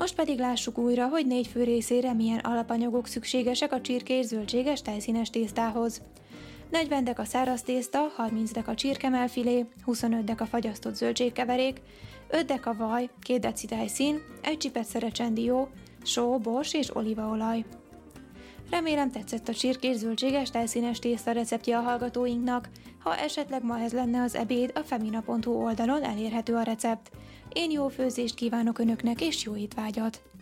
Most pedig lássuk újra, hogy 4 fő részére milyen alapanyagok szükségesek a csirkés zöldséges tejszínes tésztához. 40 deka száraz tészta, 30 deka csirkemelfilé, 25 deka fagyasztott zöldségkeverék, 5 deka vaj, 2 deci tejszín, 1 csipetszere csendió, só, bors és olívaolaj. Remélem tetszett a csirkés zöldséges tejszínes tészta receptje a hallgatóinknak. Ha esetleg ma ez lenne az ebéd, a femina.hu oldalon elérhető a recept. Én jó főzést kívánok önöknek és jó étvágyat!